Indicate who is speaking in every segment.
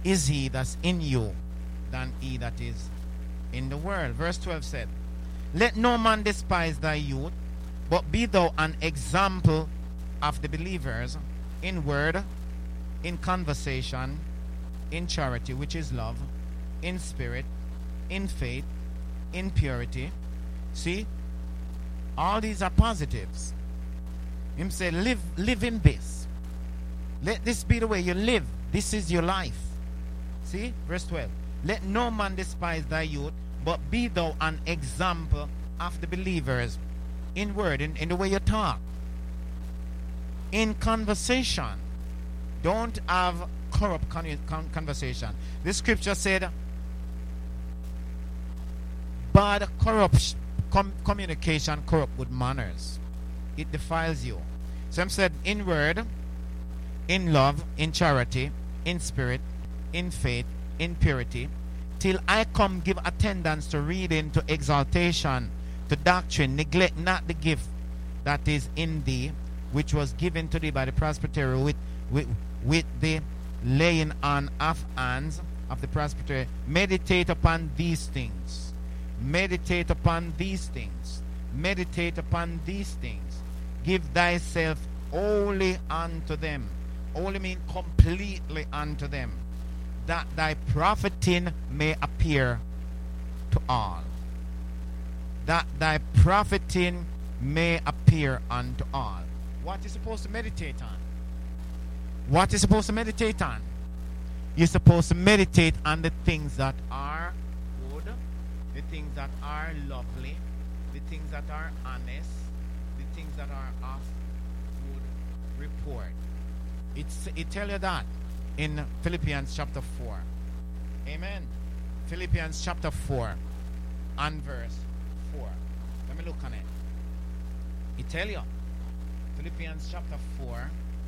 Speaker 1: is he that's in you than he that is in the world. Verse 12 said, let no man despise thy youth, but be thou an example of the believers in word, in conversation, in charity, which is love, in spirit, in faith, in purity. See, all these are positives. Him say, live in this. Let this be the way you live. This is your life. See, verse 12. Let no man despise thy youth, but be thou an example of the believers in word, in the way you talk, in conversation. Don't have corrupt conversation. The scripture said, bad communication corrupt good manners. It defiles you. Some said, in word, in love, in charity, in spirit, in faith, in purity, till I come give attendance to reading, to exaltation, to doctrine. Neglect not the gift that is in thee, which was given to thee by the presbytery with the laying on of hands of the presbytery. Meditate upon these things. Meditate upon these things. Meditate upon these things. Give thyself wholly unto them. Wholly mean completely unto them, that thy profiting may appear to all. That thy profiting may appear unto all. What is supposed to meditate on? What is supposed to meditate on? You're supposed to meditate on the things that are good, the things that are lovely, the things that are honest, the things that are of good report. It tell you that in Philippians chapter 4. Amen. Philippians chapter 4 and verse 4. Let me look on it. It tell you. Philippians chapter 4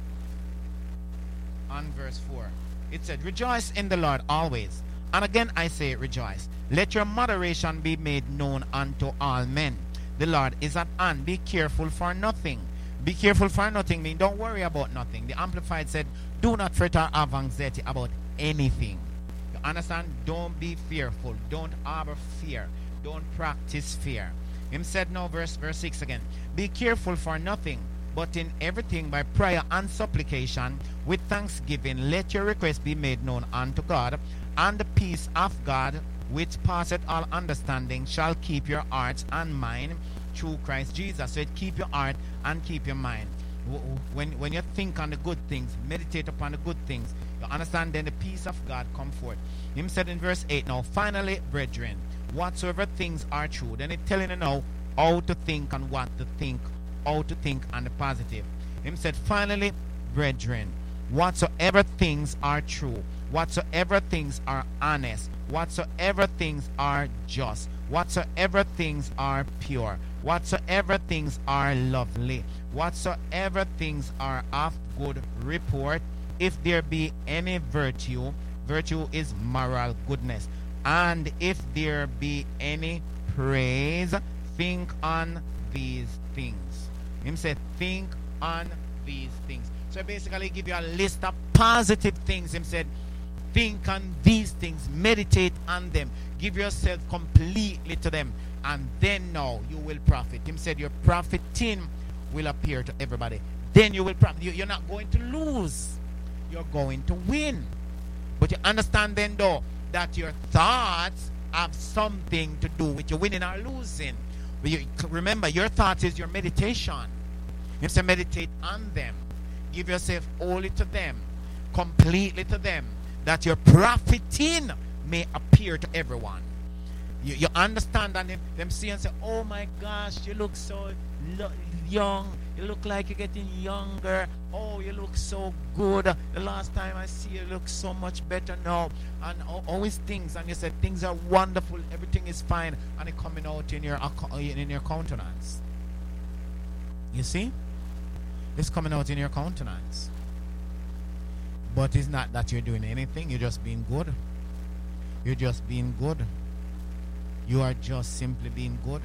Speaker 1: and verse 4. It said, rejoice in the Lord always. And again I say rejoice. Let your moderation be made known unto all men. The Lord is at hand. Be careful for nothing. Be careful for nothing means don't worry about nothing. The Amplified said, do not fret or have anxiety about anything. You understand? Don't be fearful. Don't harbor fear. Don't practice fear. Him said now, verse 6 again. Be careful for nothing, but in everything by prayer and supplication with thanksgiving let your requests be made known unto God, and the peace of God which passeth all understanding shall keep your hearts and mind through Christ Jesus. So it keep your heart and keep your mind. When you think on the good things, meditate upon the good things, you understand, then the peace of God come forth. Him said in verse 8 now, finally, brethren, whatsoever things are true. Then it's telling you now how to think and what to think, how to think on the positive. Him said, finally, brethren, whatsoever things are true, whatsoever things are honest, whatsoever things are just, whatsoever things are pure, whatsoever things are lovely, whatsoever things are of good report, if there be any virtue, virtue is moral goodness, and if there be any praise, think on these things. Him said, think on these things. So basically give you a list of positive things. Him said, think on these things, meditate on them, give yourself completely to them, and then now you will profit. Him said your profiting will appear to everybody. Then you will profit. You're not going to lose. You're going to win. But you understand then though that your thoughts have something to do with your winning or losing. But remember, your thoughts is your meditation. You have to meditate on them. Give yourself wholly to them, completely to them, that your profiting may appear to everyone. You understand, and them see and say, oh my gosh, you look so young. You look like you're getting younger. Oh, you look so good. The last time I see you look so much better now. And always things, and you said things are wonderful. Everything is fine, and it coming out in your countenance. You see, it's coming out in your countenance. But it's not that you're doing anything. You're just being good. You're just being good. You are just simply being good.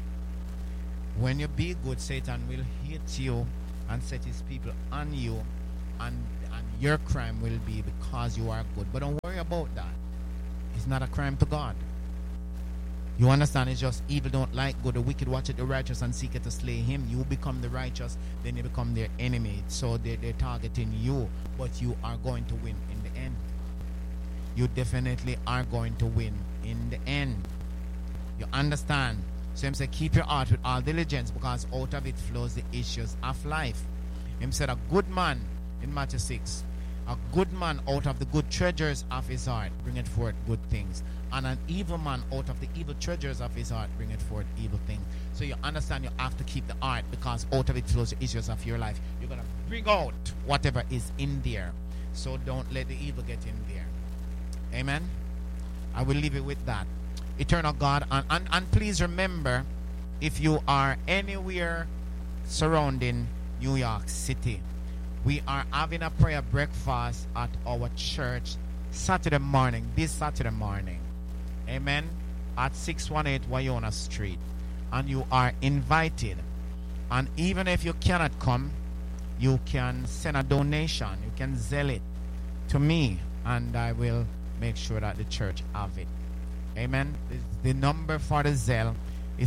Speaker 1: When you be good, Satan will hate you and set his people on you, and your crime will be because you are good. But don't worry about that. It's not a crime to God. You understand? It's just evil don't like good. The wicked watch it, the righteous, and seek it to slay him. You become the righteous, then you become their enemy. So they're targeting you, but you are going to win in the end. You definitely are going to win in the end. You understand? So him said, keep your heart with all diligence, because out of it flows the issues of life. Him said, a good man, in Matthew 6, a good man out of the good treasures of his heart bringeth forth good things, and an evil man out of the evil treasures of his heart bringeth forth evil things. So you understand, you have to keep the heart, because out of it flows the issues of your life. You're going to bring out whatever is in there. So don't let the evil get in there. Amen. I will leave it with that. Eternal God, and please remember, if you are anywhere surrounding New York City, we are having a prayer breakfast at our church Saturday morning, this Saturday morning. Amen. At 618 Wayona Street. And you are invited. And even if you cannot come, you can send a donation. You can Zelle it to me, and I will make sure that the church have it. Amen. The number for the Zelle is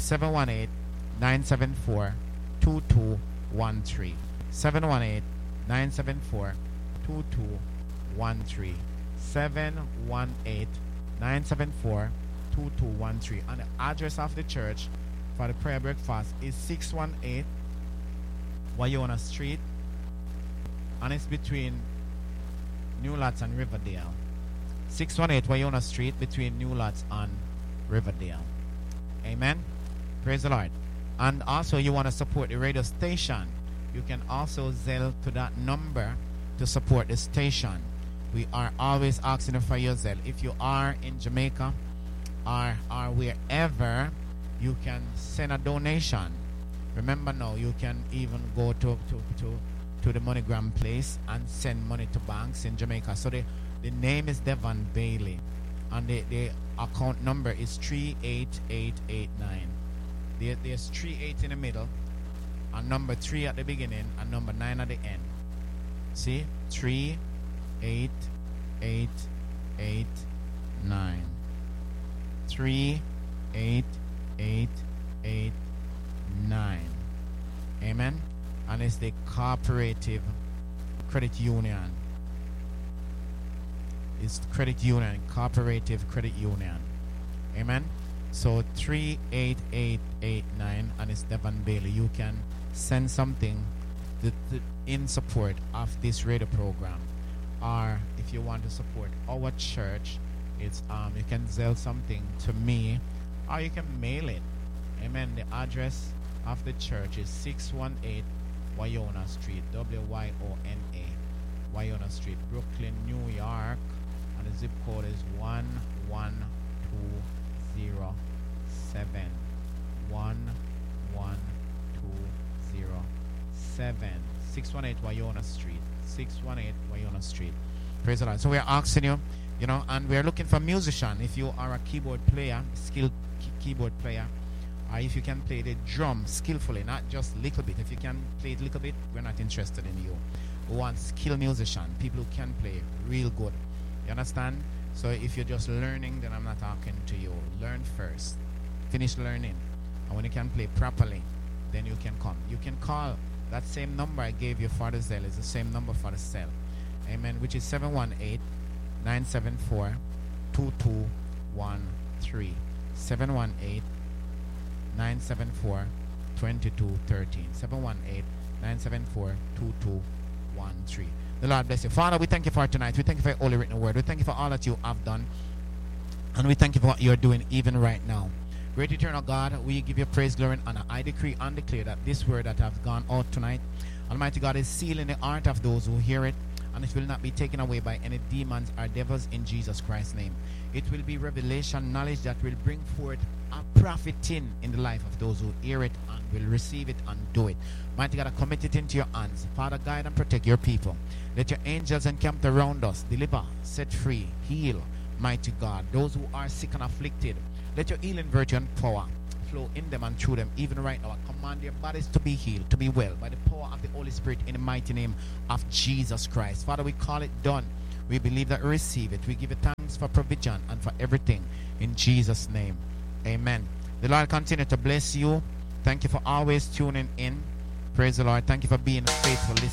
Speaker 1: 718-974-2213. 718-974-2213. 718-974-2213. And the address of the church for the prayer breakfast is 618 Wayona Street, and it's between New Lots and Riverdale. 618 Wayona Street, between New Lots and Riverdale. Amen. Praise the Lord. And also, you want to support the radio station, you can also Zelle to that number to support the station. We are always asking for your Zelle. If you are in Jamaica or wherever, you can send a donation. Remember now, you can even go to the MoneyGram place and send money to banks in Jamaica. So the name is Devon Bailey, and the account number is 38889. There's 38 in the middle, and number 3 at the beginning, and number 9 at the end. See? 38889. 38889. Amen. And it's the Cooperative Credit Union. It's credit union, Cooperative Credit Union. Amen. So 38889, and it's Devon Bailey. You can send something in support of this radio program, or if you want to support our church, it's you can Zelle something to me, or you can mail it. Amen. The address of the church is 618 Wayona Street, WYONA, Wayona Street, Brooklyn, New York, and the zip code is 11207. 11207. 618 Wayona Street. 618 Wayona Street. Praise the Lord. So we are asking you, and we are looking for musician. If you are a keyboard player, skilled keyboard player, or if you can play the drum skillfully, not just little bit. If you can play it a little bit, we're not interested in you. We want skilled musician, people who can play real good. You understand? So if you're just learning, then I'm not talking to you. Learn first. Finish learning. And when you can play properly, then you can come. You can call that same number I gave you for the Zelle. Is the same number for the cell. Amen. Which is 718-974-2213. 718-974-2213. 718-974-2213. The Lord bless you. Father, we thank you for tonight. We thank you for your holy written word. We thank you for all that you have done. And we thank you for what you're doing even right now. Great eternal God, we give you praise, glory, and honor. I decree and declare that this word that has gone out tonight, Almighty God, is sealed in the heart of those who hear it, and it will not be taken away by any demons or devils in Jesus Christ's name. It will be revelation, knowledge that will bring forth a profiting in the life of those who hear it and will receive it and do it. Mighty God, I commit it into your hands. Father, guide and protect your people. Let your angels encamp around us, deliver, set free, heal, mighty God, those who are sick and afflicted. Let your healing virtue and power flow in them and through them, even right now. I command their bodies to be healed, to be well, by the power of the Holy Spirit, in the mighty name of Jesus Christ. Father, we call it done. We believe that we receive it. We give you thanks for provision and for everything. In Jesus' name, amen. The Lord continue to bless you. Thank you for always tuning in. Praise the Lord. Thank you for being a faithful listener.